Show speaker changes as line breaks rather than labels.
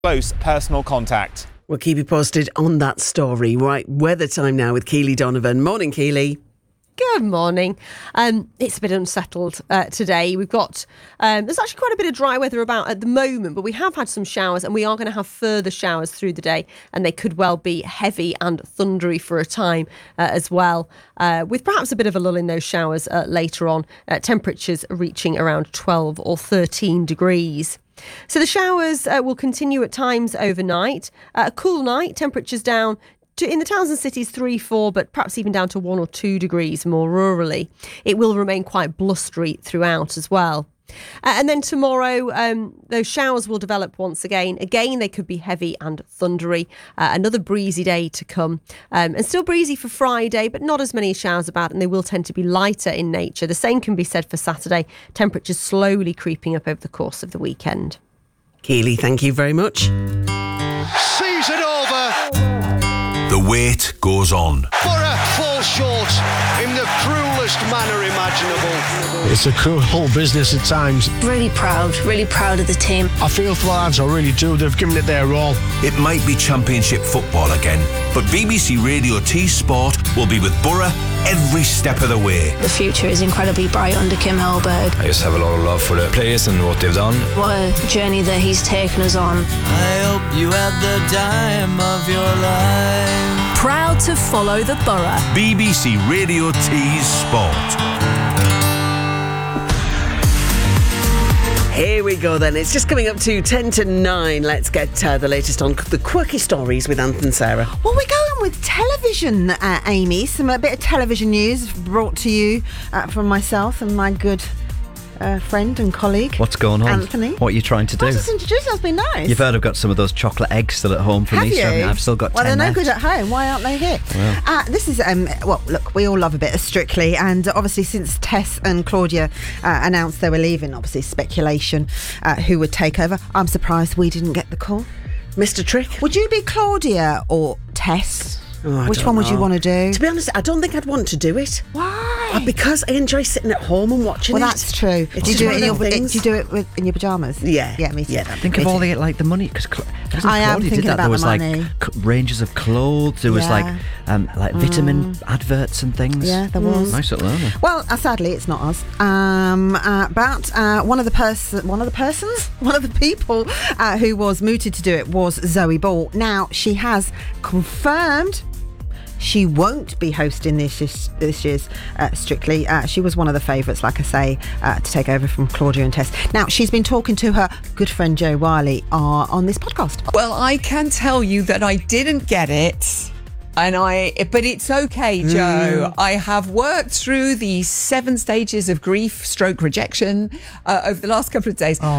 close personal contact.
We'll keep you posted on that story. Right, weather time now with Keely Donovan. Morning, Keely.
Good morning. It's a bit unsettled today. We've got, there's actually quite a bit of dry weather about at the moment, but we have had some showers and we are going to have further showers through the day, and they could well be heavy and thundery for a time as well, with perhaps a bit of a lull in those showers later on, temperatures reaching around 12 or 13 degrees. So the showers will continue at times overnight. A cool night, temperatures down in the towns and cities 3-4, but perhaps even down to 1 or 2 degrees more rurally. It will remain quite blustery throughout as well. And then tomorrow, those showers will develop once again. Again, they could be heavy and thundery. Another breezy day to come. And still breezy for Friday, but not as many showers about, and they will tend to be lighter in nature. The same can be said for Saturday. Temperatures slowly creeping up over the course of the weekend.
Keely, thank you very much.
Season over.
The wait goes on.
Borough fall short in the cruelest manner imaginable.
It's a cruel business at times.
Really proud of the team.
I feel for the lads, I really do. They've given it their all.
It might be Championship football again, but BBC Radio T Sport will be with Borough every step of the way.
The future is incredibly bright under Kim Hellberg.
I just have a lot of love for the players and what they've done.
What a journey that he's taken us on.
I hope you had the time of your life.
Proud to follow the Borough.
BBC Radio T Sport.
Here we go then. It's just coming up to 10 to 9. Let's get the latest on the quirky stories with Anth and Sarah.
Well, we're going with television, Amy. A bit of television news brought to you from myself and my good friend and colleague.
What's going on?
Anthony.
What are you trying to do?
I just introduced you. That's been nice.
You've heard I've got some of those chocolate eggs still at home from
Have
Easter.
you?
I've still got 10
Well, they're no
left.
good at home. Why aren't they here?
Well.
This is, well, look, we all love a bit of Strictly, and obviously since Tess and Claudia announced they were leaving, obviously speculation who would take over. I'm surprised we didn't get the call.
Mr. Trick?
Would you be Claudia or Tess?
Oh,
Which one would you want to do?
To be honest, I don't think I'd want to do it.
Why?
Because I enjoy sitting at home and watching it.
Well, that's true.
It's
Do you
just
do
one
it
of them things.
do you do it in your pyjamas?
Yeah.
Yeah, me too.
Yeah,
Think of all the money, because
I am
Claudia
thinking
did that.
about
There was
the money.
like ranges of clothes. There was like vitamin adverts and things.
Yeah, there was.
Nice little owner.
Well, sadly, it's not us. But one of the people who was mooted to do it was Zoe Ball. Now, she has confirmed she won't be hosting this year's Strictly. She was one of the favourites, like I say, to take over from Claudia and Tess. Now, she's been talking to her good friend Jo Wiley on this podcast.
Well, I can tell you that I didn't get it. But it's okay, Jo. I have worked through the 7 stages of grief / rejection over the last couple of days.